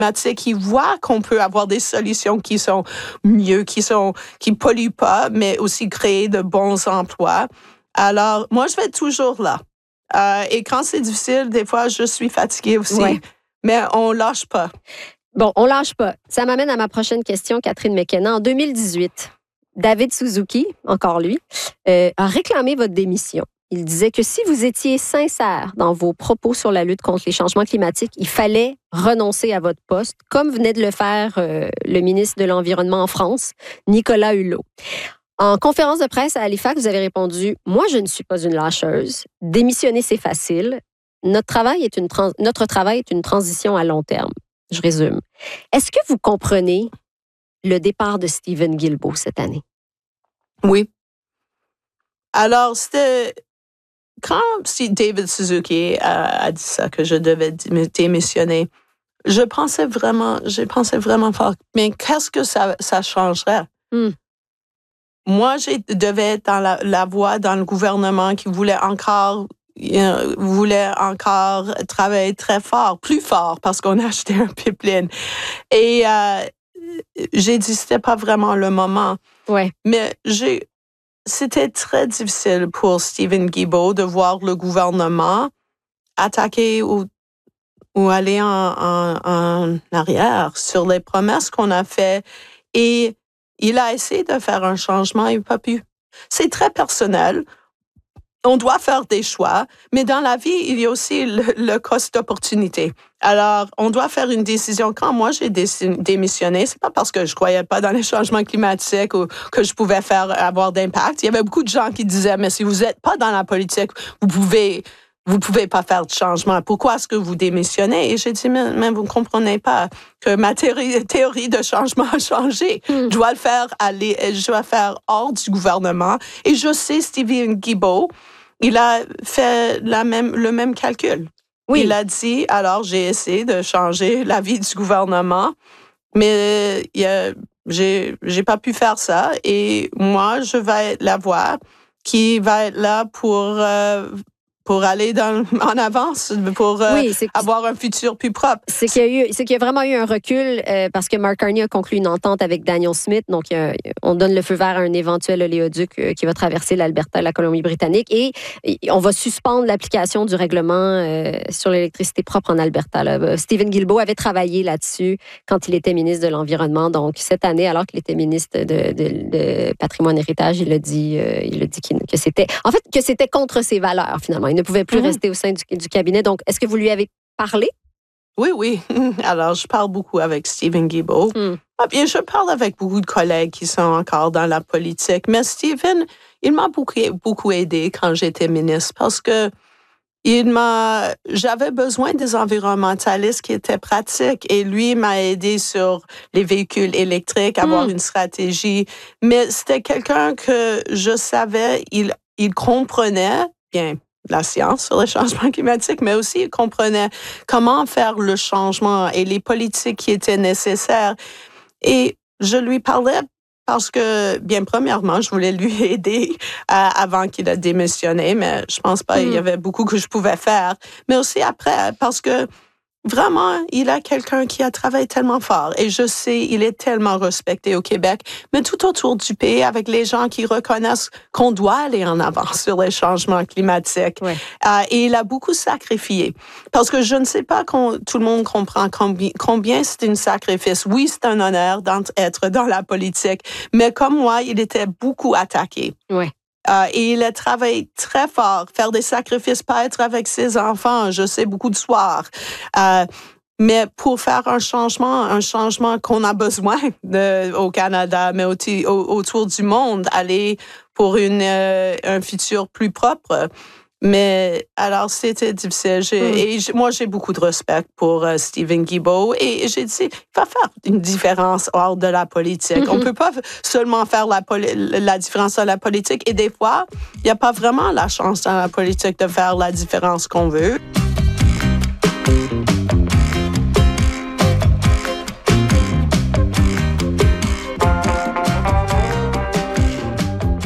climatique, ils voient qu'on peut avoir des solutions qui sont mieux, qui polluent pas, mais aussi créer de bons emplois. Alors, moi, je vais être toujours là. Et quand c'est difficile, des fois, je suis fatiguée aussi. Ouais. Mais on lâche pas. Bon, on lâche pas. Ça m'amène à ma prochaine question, Catherine McKenna. En 2018, David Suzuki, encore lui, a réclamé votre démission. Il disait que si vous étiez sincère dans vos propos sur la lutte contre les changements climatiques, il fallait renoncer à votre poste, comme venait de le faire le ministre de l'Environnement en France, Nicolas Hulot. En conférence de presse à Halifax, vous avez répondu « Moi, je ne suis pas une lâcheuse. Démissionner, c'est facile. Notre travail est une transition à long terme. » Je résume. Est-ce que vous comprenez le départ de Stephen Guilbeault cette année? Oui. Alors, c'était... Quand David Suzuki a dit ça, que je devais démissionner, j'ai pensé vraiment fort, mais qu'est-ce que ça changerait? Moi, je devais être dans la voie dans le gouvernement qui voulait encore travailler très fort, plus fort, parce qu'on a acheté un pipeline. Et j'ai dit, c'était pas vraiment le moment. Ouais. Mais c'était très difficile pour Stephen Guilbeault de voir le gouvernement attaquer ou aller en arrière sur les promesses qu'on a faites. Et il a essayé de faire un changement, il n'a pas pu. C'est très personnel. On doit faire des choix, mais dans la vie, il y a aussi le cost d'opportunité. Alors, on doit faire une décision. Quand moi, j'ai démissionné, c'est pas parce que je croyais pas dans les changements climatiques ou que je pouvais avoir d'impact. Il y avait beaucoup de gens qui disaient, mais si vous n'êtes pas dans la politique, vous pouvez pas faire de changement. Pourquoi est-ce que vous démissionnez? Et j'ai dit, mais vous ne comprenez pas que ma théorie de changement a changé. Je dois le faire hors du gouvernement. Et je sais, Stephen Guilbeault, il a fait le même calcul. Oui. Il a dit, alors j'ai essayé de changer la vie du gouvernement, mais j'ai pas pu faire ça. Et moi, je vais être la voix qui va être là pour aller en avance, pour avoir un futur plus propre. C'est qu'il y a vraiment eu un recul parce que Mark Carney a conclu une entente avec Daniel Smith. Donc, on donne le feu vert à un éventuel oléoduc qui va traverser l'Alberta et la Colombie-Britannique. Et on va suspendre l'application du règlement sur l'électricité propre en Alberta. Là. Stephen Guilbeault avait travaillé là-dessus quand il était ministre de l'Environnement. Donc, cette année, alors qu'il était ministre de Patrimoine et Héritage, il a dit que c'était contre ses valeurs, finalement. Il ne pouvait plus rester au sein du cabinet. Donc, est-ce que vous lui avez parlé? Oui. Alors, je parle beaucoup avec Stephen Guilbeault. Bien, je parle avec beaucoup de collègues qui sont encore dans la politique. Mais Stephen, il m'a beaucoup aidé quand j'étais ministre parce que j'avais besoin des environnementalistes qui étaient pratiques et lui m'a aidé sur les véhicules électriques, avoir une stratégie. Mais c'était quelqu'un que je savais, il comprenait bien la science sur le changement climatique, mais aussi il comprenait comment faire le changement et les politiques qui étaient nécessaires. Et je lui parlais parce que, bien, premièrement, je voulais lui aider avant qu'il a démissionné, mais je pense pas qu'il y avait beaucoup que je pouvais faire. Mais aussi après, parce que vraiment, il a quelqu'un qui a travaillé tellement fort. Et je sais, il est tellement respecté au Québec, mais tout autour du pays, avec les gens qui reconnaissent qu'on doit aller en avant sur les changements climatiques. Ouais. Et il a beaucoup sacrifié. Parce que je ne sais pas tout le monde comprend combien c'est un sacrifice. Oui, c'est un honneur d'être dans la politique, mais comme moi, il était beaucoup attaqué. Ouais. Et il a travaillé très fort, faire des sacrifices, pas être avec ses enfants, je sais, beaucoup de soirs. Mais pour faire un changement qu'on a besoin au Canada, mais aussi autour du monde, aller pour un futur plus propre. Mais alors, c'était difficile. Moi, j'ai beaucoup de respect pour Stephen Guilbeault. Et j'ai dit, il va faire une différence hors de la politique. On peut pas seulement faire la différence dans la politique. Et des fois, il n'y a pas vraiment la chance dans la politique de faire la différence qu'on veut.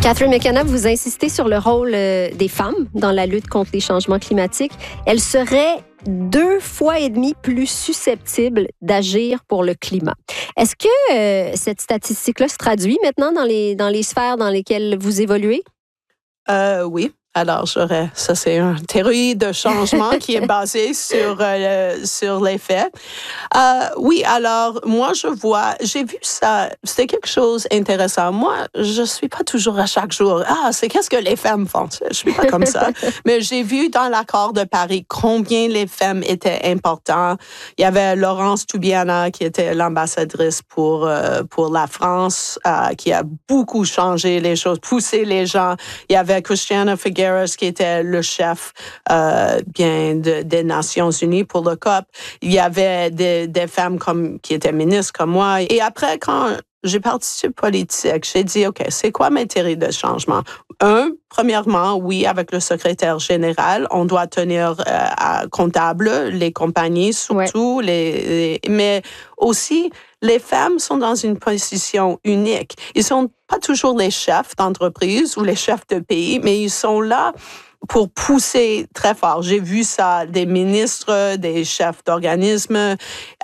Catherine McKenna, vous insistez sur le rôle des femmes dans la lutte contre les changements climatiques. Elles seraient 2,5 fois plus susceptibles d'agir pour le climat. Est-ce que cette statistique-là se traduit maintenant dans les sphères dans lesquelles vous évoluez? Oui. Alors, ça c'est une théorie de changement qui est basée sur les faits. Oui, alors, moi, j'ai vu ça, c'était quelque chose d'intéressant. Moi, je suis pas toujours à chaque jour, c'est qu'est-ce que les femmes font? Je suis pas comme ça. Mais j'ai vu dans l'accord de Paris combien les femmes étaient importantes. Il y avait Laurence Toubiana, qui était l'ambassadrice pour la France, qui a beaucoup changé les choses, poussé les gens. Il y avait Christiana Figueres, qui était le chef des Nations Unies pour le COP. Il y avait des femmes qui étaient ministres comme moi. Et après, quand j'ai participé politique, j'ai dit, OK, c'est quoi mes théories de changement? Premièrement, oui, avec le secrétaire général, on doit tenir comptable les compagnies, surtout, mais aussi, les femmes sont dans une position unique. Ils sont pas toujours les chefs d'entreprise ou les chefs de pays, mais ils sont là pour pousser très fort. J'ai vu ça des ministres, des chefs d'organismes,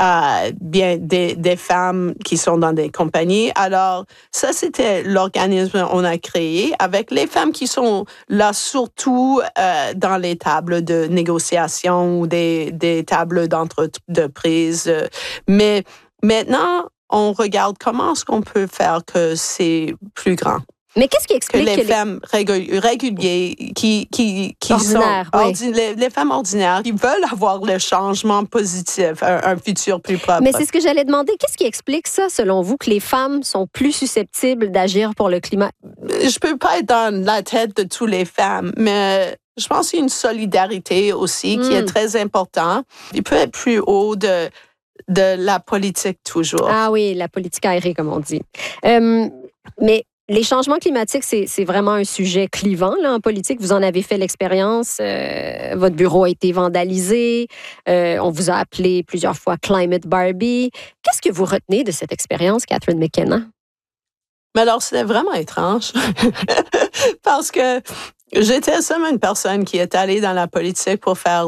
des femmes qui sont dans des compagnies. Alors, ça, c'était l'organisme qu'on a créé avec les femmes qui sont là surtout dans les tables de négociation ou des tables d'entreprise. Mais maintenant, on regarde comment est-ce qu'on peut faire que c'est plus grand. Mais qu'est-ce qui explique que les femmes régulières qui ordinaires, sont les femmes ordinaires qui veulent avoir le changement positif, un futur plus propre. Mais c'est ce que j'allais demander. Qu'est-ce qui explique ça, selon vous, que les femmes sont plus susceptibles d'agir pour le climat? Je peux pas être dans la tête de toutes les femmes, mais je pense qu'il y a une solidarité aussi qui est très importante. Il peut être plus haut de la politique toujours. Ah oui, la politique aérée, comme on dit. Mais les changements climatiques, c'est vraiment un sujet clivant là, en politique. Vous en avez fait l'expérience. Votre bureau a été vandalisé. On vous a appelé plusieurs fois Climate Barbie. Qu'est-ce que vous retenez de cette expérience, Catherine McKenna? Mais alors, c'était vraiment étrange parce que j'étais seulement une personne qui est allée dans la politique pour faire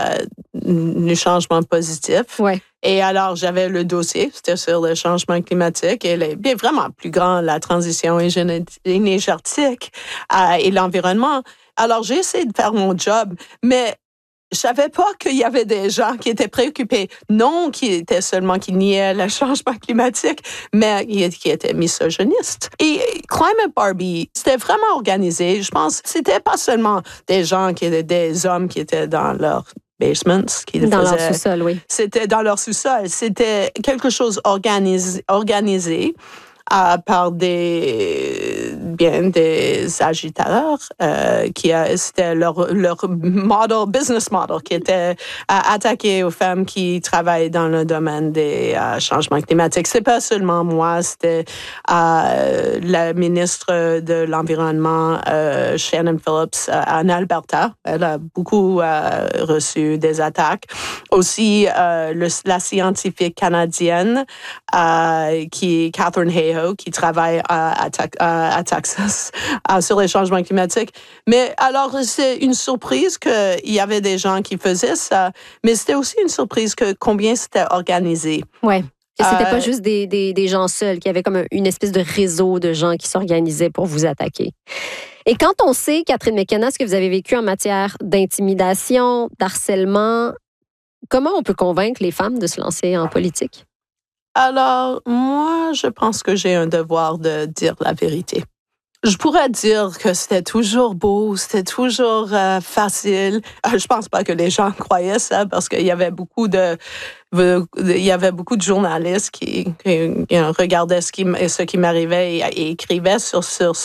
du changement positif. Ouais. Et alors, j'avais le dossier, c'était sur le changement climatique et bien vraiment plus grand, la transition énergétique et l'environnement. Alors, j'ai essayé de faire mon job, mais je savais pas qu'il y avait des gens qui étaient préoccupés, non qui niaient le changement climatique, mais qui étaient misogynistes. Et Climate Barbie, c'était vraiment organisé. Je pense que c'était pas seulement des gens qui étaient des hommes qui étaient dans leur basements. Dans leur sous-sol, oui. C'était dans leur sous-sol. C'était quelque chose organisé par des agitateurs c'était leur business model qui était attaqué aux femmes qui travaillent dans le domaine des changements climatiques. C'est pas seulement moi, c'était la ministre de l'Environnement, Shannon Phillips, en Alberta. Elle a beaucoup reçu des attaques. Aussi, la scientifique canadienne qui est Catherine Hayhoe, qui travaille à Texas sur les changements climatiques. Mais alors, c'est une surprise qu'il y avait des gens qui faisaient ça, mais c'était aussi une surprise que combien c'était organisé. Oui. Que c'était pas juste des gens seuls, qu'il y avait comme une espèce de réseau de gens qui s'organisaient pour vous attaquer. Et quand on sait, Catherine McKenna, ce que vous avez vécu en matière d'intimidation, d'harcèlement, comment on peut convaincre les femmes de se lancer en politique? Alors, moi, je pense que j'ai un devoir de dire la vérité. Je pourrais dire que c'était toujours beau, c'était toujours facile. Je pense pas que les gens croyaient ça parce qu'il y avait beaucoup de journalistes qui regardaient ce qui m'arrivait et écrivaient sur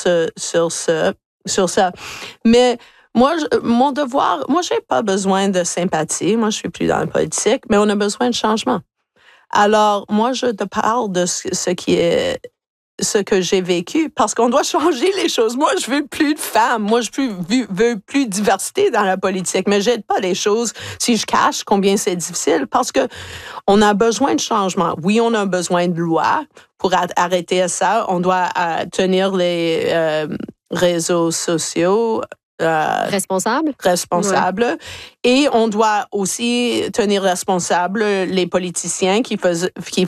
ça. Mais moi, mon devoir, moi, j'ai pas besoin de sympathie. Moi, je suis plus dans la politique, mais on a besoin de changement. Alors, moi, je te parle de ce que j'ai vécu parce qu'on doit changer les choses. Moi, je veux plus de femmes. Moi, je veux plus de diversité dans la politique, mais j'aide pas les choses si je cache combien c'est difficile parce que on a besoin de changement. Oui, on a besoin de lois pour arrêter ça. On doit tenir réseaux sociaux. Responsable. Ouais. Et on doit aussi tenir responsable les politiciens qui